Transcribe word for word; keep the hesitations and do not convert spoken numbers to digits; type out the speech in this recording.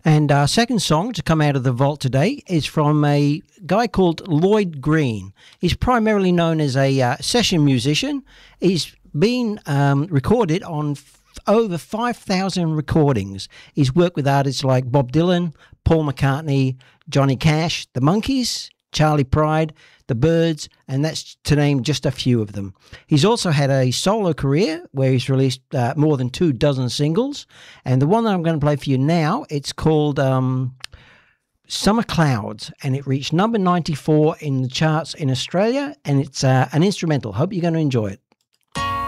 And our second song to come out of the vault today is from a guy called Lloyd Green. He's primarily known as a uh, session musician. He's been um, recorded on f- over five thousand recordings. He's worked with artists like Bob Dylan, Paul McCartney, Johnny Cash, The Monkees, Charlie Pride, The Byrds, and that's to name just a few of them. He's also had a solo career where he's released uh, more than two dozen singles, and the one that I'm going to play for you now, it's called um, Summer Clouds, and it reached number ninety-four in the charts in Australia, and it's uh, an instrumental. Hope you're going to enjoy it.